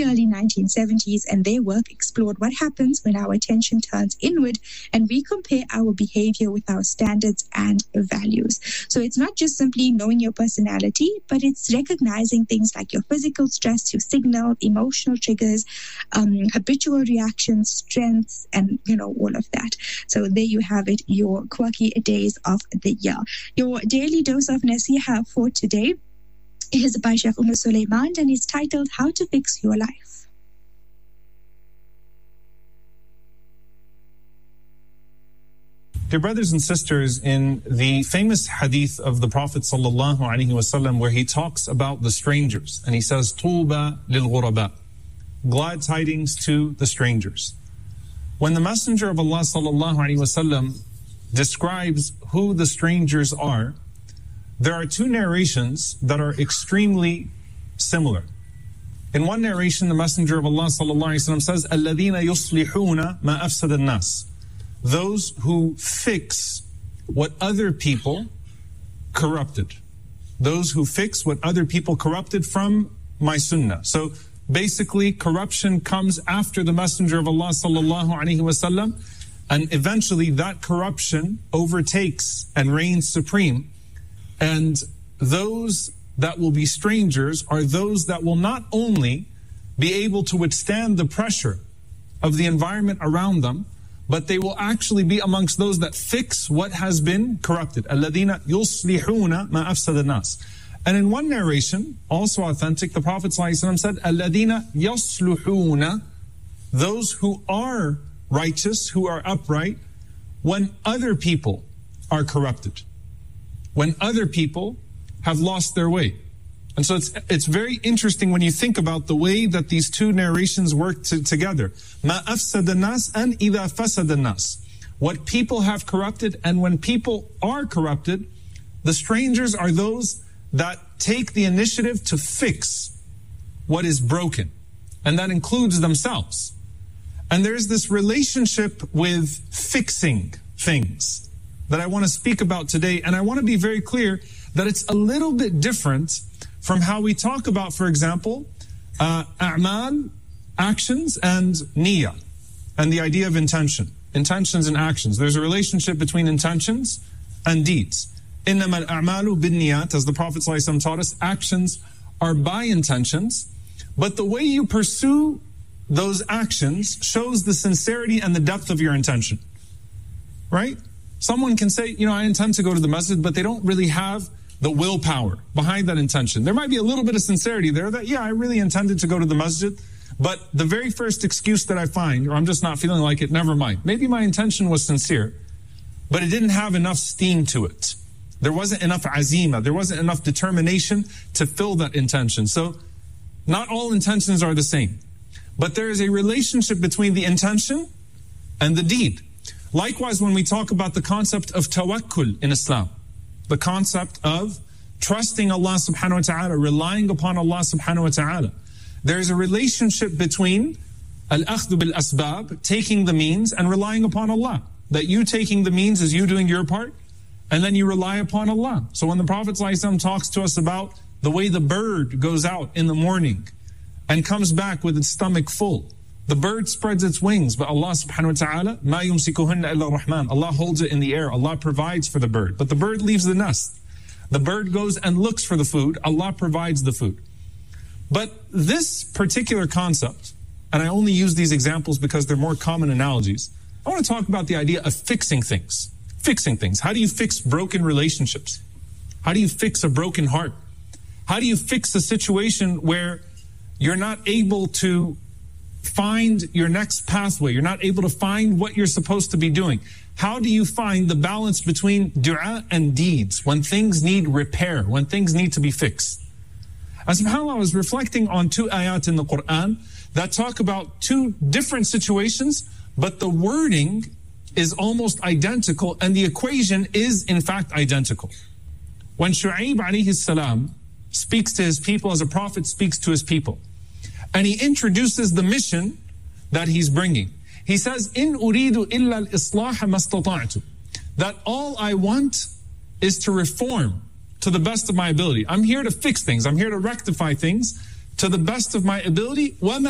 the early 1970s, and their work explored what happens when our attention turns inward and we compare our behavior with our standards and values. So it's not just simply knowing your personality, but it's recognizing things like your physical stress, your signal, emotional triggers, habitual reactions, strengths, and all of that. So there you have it, your quirky days of the year. Your daily dose of Nasiha for today is by Sheikh Sulaiman, and it's titled How to Fix Your Life. Dear brothers and sisters, in the famous hadith of the Prophet ﷺ, where he talks about the strangers, and he says, Tuba lil ghuraba, glad tidings to the strangers. When the Messenger of Allah ﷺ describes who the strangers are, there are two narrations that are extremely similar. In one narration, the Messenger of Allah ﷺ says, الَّذِينَ يُصْلِحُونَ مَا أَفْسَدَ النَّاسِ, those who fix what other people corrupted. Those who fix what other people corrupted from my sunnah. So basically, corruption comes after the Messenger of Allah ﷺ, and eventually that corruption overtakes and reigns supreme. And those that will be strangers are those that will not only be able to withstand the pressure of the environment around them, but they will actually be amongst those that fix what has been corrupted. الَّذِينَ يُصْلِحُونَ مَا أَفْسَدَ النَّاسِ. And in one narration, also authentic, the Prophet ﷺ said, الَّذِينَ يَصْلُحُونَ, those who are righteous, who are upright, when other people are corrupted, when other people have lost their way. And so it's very interesting when you think about the way that these two narrations work together. مَا أَفْسَدَ النَّاسِ and إِذَا فَسَدَ النَّاسِ. What people have corrupted, and when people are corrupted, the strangers are those that take the initiative to fix what is broken. And that includes themselves. And there's this relationship with fixing things that I want to speak about today. And I want to be very clear that it's a little bit different from how we talk about, for example, a'mal, actions, and niyyah, and the idea of intentions and actions. There's a relationship between intentions and deeds. إِنَّمَا الْأَعْمَالُ بِالنِّيَّاتِ, as the Prophet ﷺ taught us, actions are by intentions, but the way you pursue those actions shows the sincerity and the depth of your intention. Right? Someone can say, I intend to go to the masjid, but they don't really have the willpower behind that intention. There might be a little bit of sincerity there that, I really intended to go to the masjid, but the very first excuse that I find, or I'm just not feeling like it, never mind. Maybe my intention was sincere, but it didn't have enough steam to it. There wasn't enough azima, there wasn't enough determination to fill that intention. So not all intentions are the same, but there is a relationship between the intention and the deed. Likewise, when we talk about the concept of tawakkul in Islam, the concept of trusting Allah subhanahu wa ta'ala, relying upon Allah subhanahu wa ta'ala, there is a relationship between al-akhdhu bil-asbab, taking the means, and relying upon Allah. That you taking the means is you doing your part, and then you rely upon Allah. So when the Prophet ﷺ talks to us about the way the bird goes out in the morning and comes back with its stomach full, the bird spreads its wings, but Allah subhanahu wa ta'ala, مَا يُمْسِكُهُنَّ إِلَّا الرَّحْمَنِ, Allah holds it in the air, Allah provides for the bird. But the bird leaves the nest. The bird goes and looks for the food, Allah provides the food. But this particular concept, and I only use these examples because they're more common analogies, I want to talk about the idea of fixing things. Fixing things. How do you fix broken relationships? How do you fix a broken heart? How do you fix a situation where you're not able to find your next pathway? You're not able to find what you're supposed to be doing. How do you find the balance between dua and deeds when things need repair, when things need to be fixed? And subhanAllah, I was reflecting on two ayat in the Quran that talk about two different situations, but the wording is almost identical and the equation is in fact identical. When Shu'aib alayhi salam speaks to his people as a prophet speaks to his people, and he introduces the mission that he's bringing. He says, "In uridu illa al-islah mastata'tu," that all I want is to reform to the best of my ability. I'm here to fix things. I'm here to rectify things to the best of my ability. وَمَا